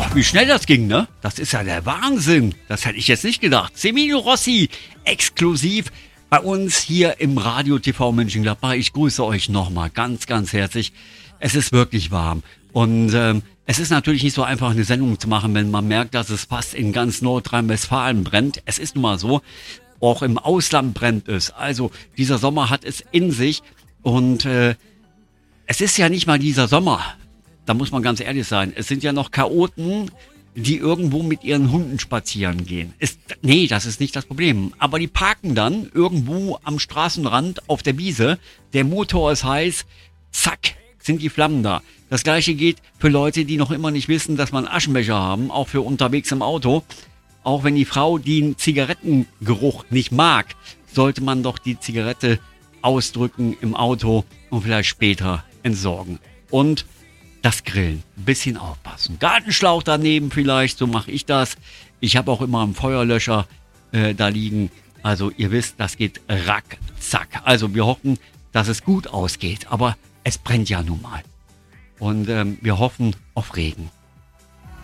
wie schnell das ging, ne? Das ist ja der Wahnsinn. Das hätte ich jetzt nicht gedacht. Semino Rossi, exklusiv bei uns hier im Radio TV Mönchengladbach. Ich grüße euch nochmal ganz, ganz herzlich. Es ist wirklich warm. Und es ist natürlich nicht so einfach, eine Sendung zu machen, wenn man merkt, dass es fast in ganz Nordrhein-Westfalen brennt. Es ist nun mal so, auch im Ausland brennt es. Also dieser Sommer hat es in sich. Und es ist ja nicht mal dieser Sommer. Da muss man ganz ehrlich sein. Es sind ja noch Chaoten, die irgendwo mit ihren Hunden spazieren gehen. Nee, das ist nicht das Problem. Aber die parken dann irgendwo am Straßenrand auf der Wiese. Der Motor ist heiß. Zack, sind die Flammen da. Das gleiche geht für Leute, die noch immer nicht wissen, dass man Aschenbecher haben. Auch für unterwegs im Auto. Auch wenn die Frau den Zigarettengeruch nicht mag, sollte man doch die Zigarette ausdrücken im Auto und vielleicht später entsorgen. Und das Grillen, ein bisschen aufpassen. Gartenschlauch daneben vielleicht, so mache ich das. Ich habe auch immer einen Feuerlöscher da liegen. Also ihr wisst, das geht rackzack. Also wir hoffen, dass es gut ausgeht, aber es brennt ja nun mal. Und wir hoffen auf Regen.